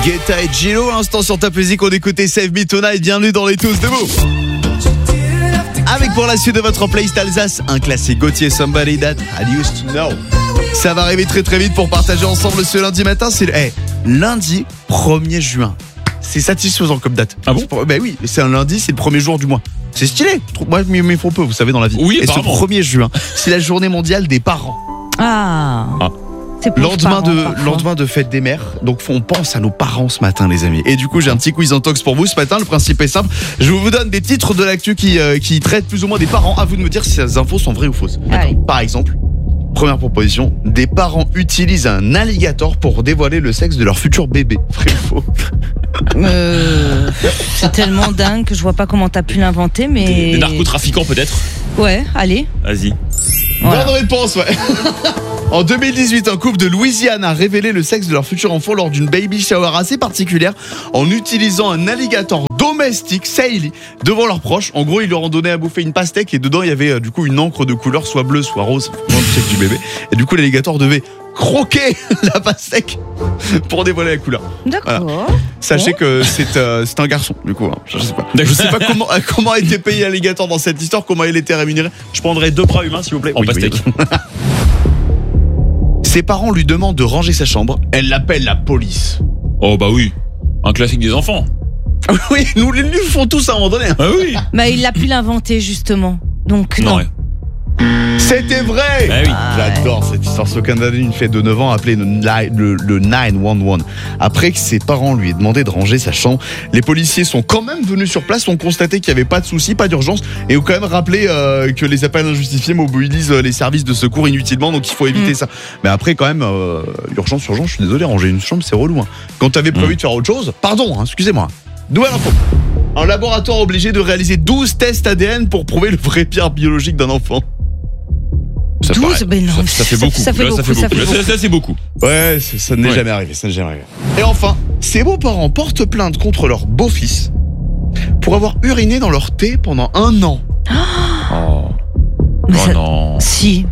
Guetta et Gillo, à l'instant sur Top Music, on écoutait Save Me Tonight, bienvenue dans les tous de vous. Avec pour la suite de votre playlist Alsace, un classique Gauthier, Somebody That I Used to Know. Ça va arriver très très vite pour partager ensemble ce lundi matin, c'est lundi 1er juin. C'est satisfaisant comme date. Ah bon? Ben oui, c'est un lundi, c'est le premier jour du mois. C'est stylé. Moi, il me faut peu, vous savez, dans la vie. Oui, et ce apparemment. 1er juin, c'est la journée mondiale des parents. Ah. C'est pour Lendemain de fête des mères, donc on pense à nos parents ce matin, les amis. Et du coup, j'ai un petit quiz en tox pour vous ce matin. Le principe est simple, je vous donne des titres de l'actu qui traitent plus ou moins des parents. À vous de me dire si ces infos sont vraies ou fausses. Allez. Par exemple, première proposition, des parents utilisent un alligator pour dévoiler le sexe de leur futur bébé. Vrai ou faux? C'est tellement dingue que je vois pas comment t'as pu l'inventer, mais. Des narcotrafiquants peut-être. Ouais, allez. Vas-y. Voilà. Bonne réponse, ouais. En 2018, un couple de Louisiane a révélé le sexe de leur futur enfant lors d'une baby shower assez particulière en utilisant un alligator domestique, Sailey, devant leurs proches. En gros, ils leur ont donné à bouffer une pastèque et dedans, il y avait du coup une encre de couleur soit bleue, soit rose, dans le sexe du bébé. Et du coup, l'alligator devait croquer la pastèque pour dévoiler la couleur. D'accord. Voilà. Sachez que c'est un garçon, du coup. Hein. Je sais pas. D'accord. Je sais pas comment a été payé l'alligator dans cette histoire, comment il était rémunéré. Je prendrai 2 bras humains, s'il vous plaît. En pastèque. Ses parents lui demandent de ranger sa chambre. Elle l'appelle la police. Oh bah oui. Un classique des enfants. Oui, nous font tous à un moment donné. Ah oui. Bah, il a pu l'inventer, justement. Donc, non. Ouais. C'était vrai. Ah oui. J'adore cette histoire. Ce Canadien, une fille de 9 ans, a appelé le 911. Après que ses parents lui aient demandé de ranger sa chambre, les policiers sont quand même venus sur place, ont constaté qu'il n'y avait pas de souci, pas d'urgence, et ont quand même rappelé que les appels injustifiés mobilisent les services de secours inutilement, donc il faut éviter ça. Mais après, quand même, urgence, je suis désolé, ranger une chambre, c'est relou. Hein. Quand t'avais prévu de faire autre chose, pardon, hein, excusez-moi. Nouvelle info. Un laboratoire obligé de réaliser 12 tests ADN pour prouver le vrai pierre biologique d'un enfant. Ça 12, paraît- ben non. ça fait beaucoup. Ça fait Là, beaucoup, ça fait Là, beaucoup. ça, c'est beaucoup. Ouais, ça n'est Ouais. jamais arrivé, ça n'est jamais arrivé. Et enfin, ses beaux-parents portent plainte contre leur beau-fils pour avoir uriné dans leur thé pendant 1 an. Oh, Mais oh ça- non. Si.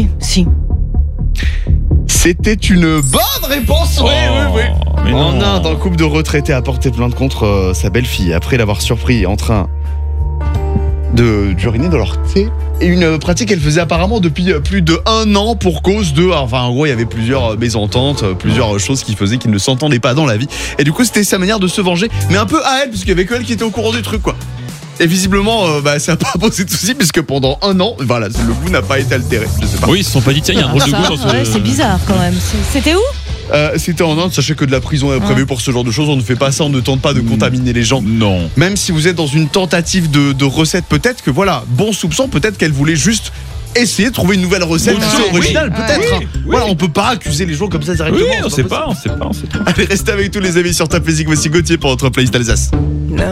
C'était une bonne réponse, oui. Mais En non. Inde, un couple de retraités a porté plainte contre sa belle-fille après l'avoir surpris en train d'uriner dans leur thé. Et une pratique qu'elle faisait apparemment depuis plus de 1 an pour cause de... Enfin, en gros, il y avait plusieurs mésententes, plusieurs choses qui faisaient qu'ils ne s'entendaient pas dans la vie. Et du coup, c'était sa manière de se venger, mais un peu à elle, parce qu'il y avait que elle qui était au courant du truc, quoi. Et visiblement, ça n'a pas posé de soucis, puisque pendant 1 an, voilà, le goût n'a pas été altéré. Je sais pas. Oui, ils se sont pas dit tiens, il y a un drôle de goût dans ce. Ouais, c'est bizarre quand même. C'était où? C'était en Inde, sachez que de la prison est prévue pour ce genre de choses, on ne fait pas ça, on ne tente pas de contaminer les gens. Non. Même si vous êtes dans une tentative de recette, peut-être que voilà, bon soupçon, peut-être qu'elle voulait juste essayer de trouver une nouvelle recette Oui, plus originale, oui. peut-être. Oui, hein. oui. Voilà, on peut pas accuser les gens comme ça directement. Oui, on c'est sait pas pas. possible. Allez, restez avec tous les amis sur Top Music, voici Gauthier pour votre playlist Alsace.